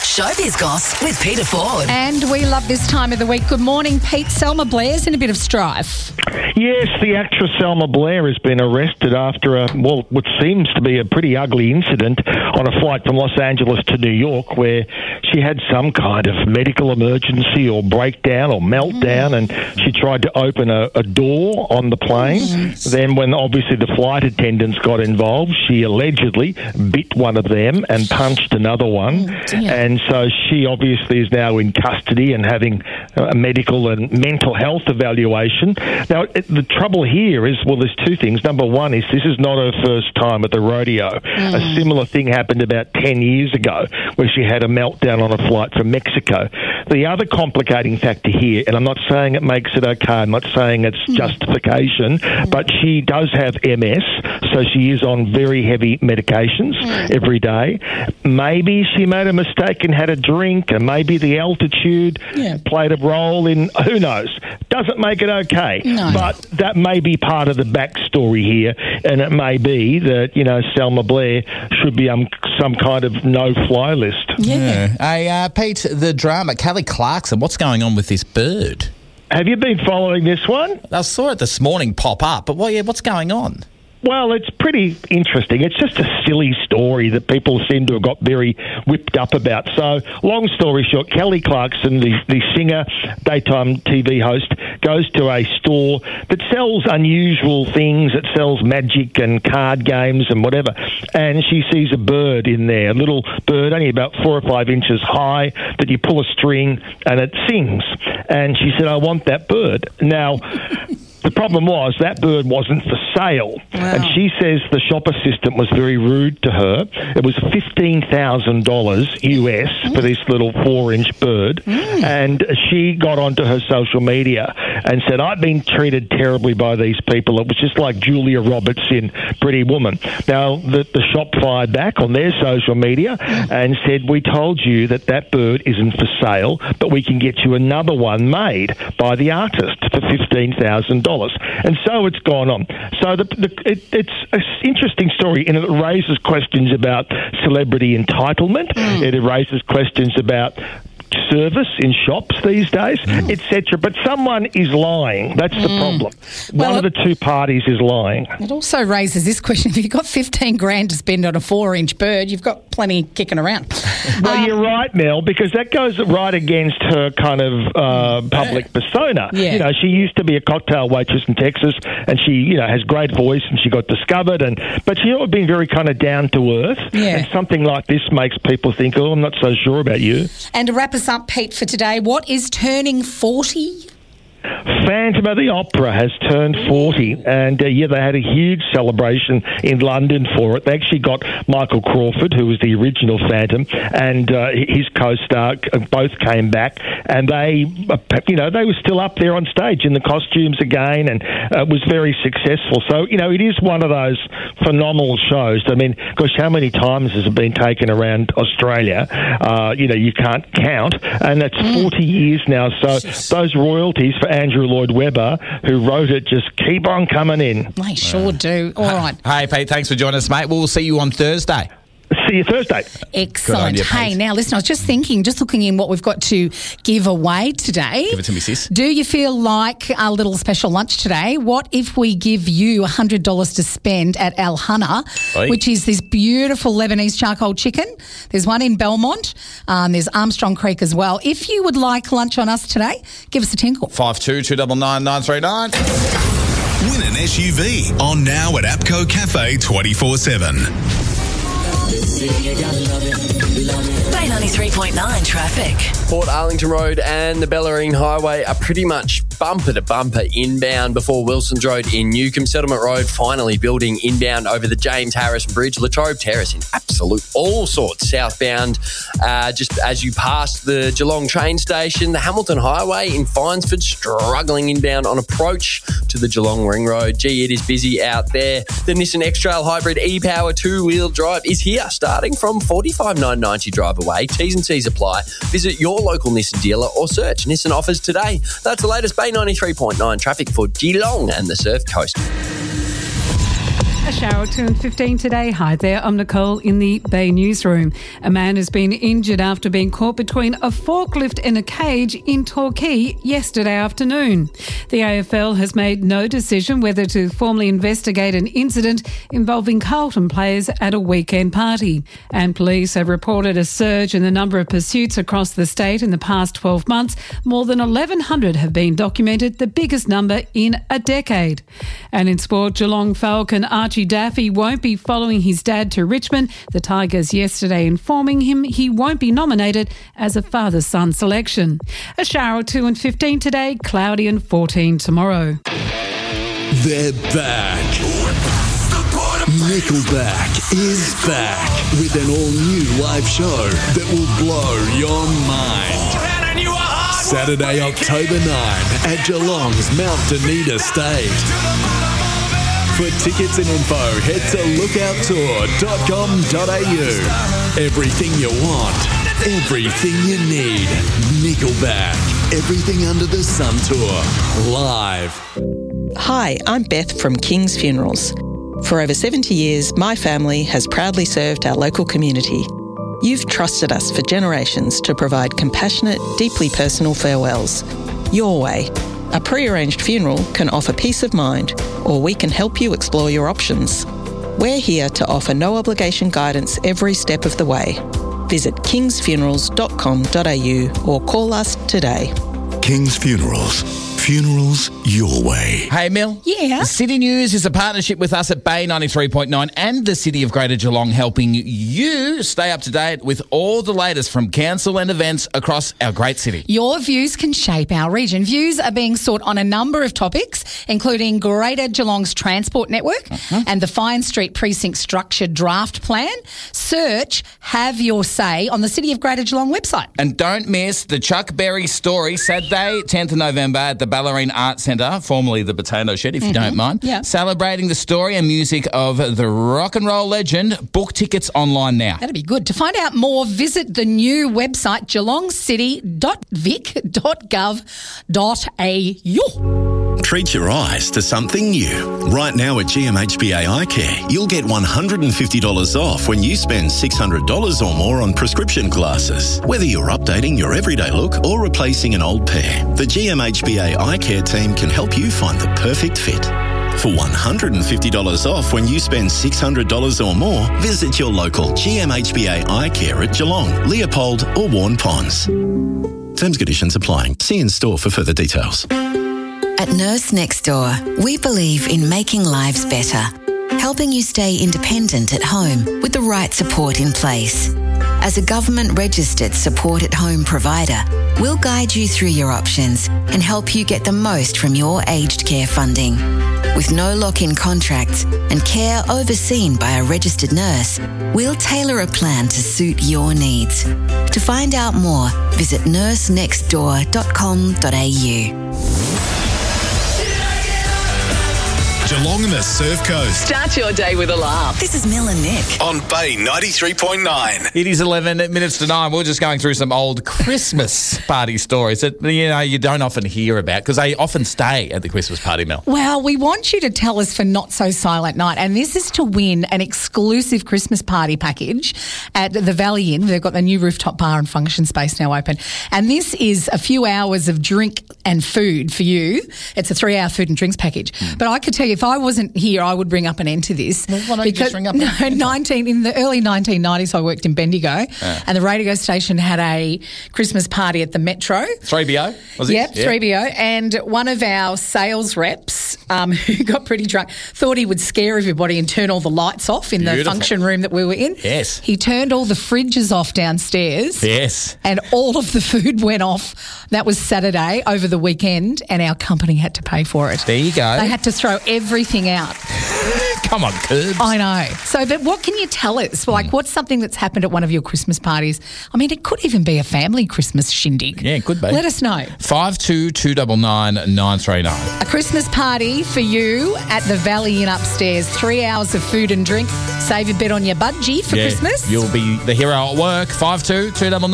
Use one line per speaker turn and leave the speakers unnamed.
Showbiz Goss with Peter Ford.
And we love this time of the week. Good morning, Pete. Selma Blair's in a bit of strife.
Yes, the actress Selma Blair has been arrested after what seems to be a pretty ugly incident on a flight from Los Angeles to New York where she had some kind of medical emergency or breakdown or meltdown and she tried to open a door on the plane. Then when obviously the flight attendants got involved, she allegedly bit one of them and punched another one. And so she obviously is now in custody and having a medical and mental health evaluation. Now, the trouble here is, well, there's two things. Number one is this is not her first time at the rodeo. A similar thing happened about 10 years ago where she had a meltdown on a flight from Mexico. The other complicating factor here, and I'm not saying it makes it okay, I'm not saying it's justification, but she does have MS, so she is on very heavy medications every day. Maybe she made a mistake and had a drink, and maybe the altitude played a role in, who knows. Doesn't make it okay.
No.
But that may be part of the backstory here, and it may be that, Selma Blair should be on some kind of no-fly list.
Hey, Pete, the drama, Kelly Clarkson, what's going on with this bird?
Have you been following this one?
I saw it this morning pop up, but what's going on?
Well, it's pretty interesting. It's just a silly story that people seem to have got very whipped up about. So, long story short, Kelly Clarkson, the singer, daytime TV host, goes to a store that sells unusual things. It sells magic and card games and whatever. And she sees a bird in there, a little bird only about 4 or 5 inches high that you pull a string and it sings. And she said, I want that bird. Now, the problem was that bird wasn't for sale. And she says the shop assistant was very rude to her. It was $15,000 US for this little 4-inch bird. And she got onto her social media and said, I've been treated terribly by these people. It was just like Julia Roberts in Pretty Woman. Now, the shop fired back on their social media and said, we told you that bird isn't for sale, but we can get you another one made by the artist for $15,000. And so it's gone on. So it's an interesting story, and it raises questions about celebrity entitlement. It raises questions about service in shops these days, etc. But someone is lying. That's the problem. One of the two parties is lying.
It also raises this question. If you've got $15,000 to spend on a 4-inch bird, you've got plenty kicking around.
Well, you're right, Mel, because that goes right against her kind of public persona.
Yeah.
She used to be a cocktail waitress in Texas, and she, has great voice, and she got discovered, but she always been very kind of down to earth.
Yeah.
And something like this makes people think, oh, I'm not so sure about you.
And to wrap us up, Pete, for today, what is turning 40?
Phantom of the Opera has turned 40, and they had a huge celebration in London for it. They actually got Michael Crawford, who was the original Phantom, and his co-star both came back, and they were still up there on stage in the costumes again, and it was very successful. So, it is one of those phenomenal shows. I mean, gosh, how many times has it been taken around Australia? You can't count, and that's 40 years now. So those royalties for Andrew Lloyd Webber, who wrote it, just keep on coming in.
They sure do. All right.
Hey, Pete, thanks for joining us, mate. We'll see you on Thursday.
See you Thursday.
Excellent.
You,
hey, now listen, I was just looking in what we've got to give away today.
Give it to me, sis.
Do you feel like a little special lunch today? What if we give you $100 to spend at Al Hana, which is this beautiful Lebanese charcoal chicken? There's one in Belmont. There's Armstrong Creek as well. If you would like lunch on us today, give us a tinkle.
52299939.
Win an SUV on now at APCO Cafe 24/7.
Bay 93.9 traffic.
Port Arlington Road and the Bellarine Highway are pretty much bumper to bumper inbound before Wilson's Road in Newcombe. Settlement Road finally building inbound over the James Harrison Bridge. Latrobe Terrace in absolute all sorts southbound. Just as you pass the Geelong train station, the Hamilton Highway in Finesford struggling inbound on approach to the Geelong Ring Road. Gee, it is busy out there. The Nissan X-Trail Hybrid e-Power 2-wheel drive is here, starting from $45,990 drive away. T's and C's apply. Visit your local Nissan dealer or search Nissan offers today. That's the latest Bay 93.9 traffic for Geelong and the Surf Coast.
A shower at 2:15 today. Hi there, I'm Nicole in the Bay Newsroom. A man has been injured after being caught between a forklift and a cage in Torquay yesterday afternoon. The AFL has made no decision whether to formally investigate an incident involving Carlton players at a weekend party. And police have reported a surge in the number of pursuits across the state in the past 12 months. More than 1,100 have been documented, the biggest number in a decade. And in sport, Geelong Falcon Archie Daffy won't be following his dad to Richmond. The Tigers yesterday informing him he won't be nominated as a father-son selection. A shower at 2:15 today, cloudy and 14 tomorrow.
They're back. Nickelback is back with an all-new live show that will blow your mind. Saturday, October 9 at Geelong's Mount Dunedin stage. For tickets and info, head to lookouttour.com.au. Everything you want, everything you need. Nickelback, Everything Under the Sun Tour, live.
Hi, I'm Beth from King's Funerals. For over 70 years, my family has proudly served our local community. You've trusted us for generations to provide compassionate, deeply personal farewells. Your way. A pre-arranged funeral can offer peace of mind, or we can help you explore your options. We're here to offer no obligation guidance every step of the way. Visit kingsfunerals.com.au or call us today.
King's Funerals. Funerals your way.
Hey, Mel.
Yeah?
City News is a partnership with us at Bay 93.9 and the City of Greater Geelong, helping you stay up to date with all the latest from council and events across our great city.
Your views can shape our region. Views are being sought on a number of topics, including Greater Geelong's transport network and the Fine Street Precinct Structure Draft Plan. Search Have Your Say on the City of Greater Geelong website.
And don't miss the Chuck Berry story, Saturday, 10th of November at the Ballerine Arts Centre, formerly the Potato Shed, if you don't mind.
Yeah.
Celebrating the story and music of the rock and roll legend. Book tickets online now.
That'd be good. To find out more, visit the new website, geelongcity.vic.gov.au.
Treat your eyes to something new. Right now at GMHBA Eye Care, you'll get $150 off when you spend $600 or more on prescription glasses. Whether you're updating your everyday look or replacing an old pair, the GMHBA Eye Care team can help you find the perfect fit. For $150 off when you spend $600 or more, visit your local GMHBA Eye Care at Geelong, Leopold or Warren Ponds. Terms and conditions applying. See in store for further details.
At Nurse Next Door, we believe in making lives better, helping you stay independent at home with the right support in place. As a government-registered support-at-home provider, we'll guide you through your options and help you get the most from your aged care funding. With no lock-in contracts and care overseen by a registered nurse, we'll tailor a plan to suit your needs. To find out more, visit nursenextdoor.com.au.
Geelong and the Surf Coast.
Start your day with a laugh. This is Mel and Nick.
On Bay 93.9.
It is 11 minutes to 9. We're just going through some old Christmas party stories that, you don't often hear about because they often stay at the Christmas party, Mel.
Well, we want you to tell us for Not So Silent Night, and this is to win an exclusive Christmas party package at the Valley Inn. They've got the new rooftop bar and function space now open, and this is a few hours of drink and food for you. It's a 3-hour food and drinks package. But I could tell you, if I wasn't here, I would bring up an end to this.
Well, why don't you just ring up an end?
In the early 1990s, I worked in Bendigo, and the radio station had a Christmas party at the Metro.
3BO, was it?
Yep, 3BO. And one of our sales reps, who got pretty drunk, thought he would scare everybody and turn all the lights off in the function room that we were in.
Yes.
He turned all the fridges off downstairs.
Yes.
And all of the food went off. That was Saturday over the weekend, and our company had to pay for it.
There you go.
They had to throw everything out.
Come on, Curbs.
I know. So, but what can you tell us? Like, what's something that's happened at one of your Christmas parties? I mean, it could even be a family Christmas shindig.
Yeah, it could be.
Let us know.
52299939.
A Christmas party for you at the Valley Inn upstairs. 3 hours of food and drink. Save a bit on your budgie for Christmas.
You'll be the hero at work. 52299939.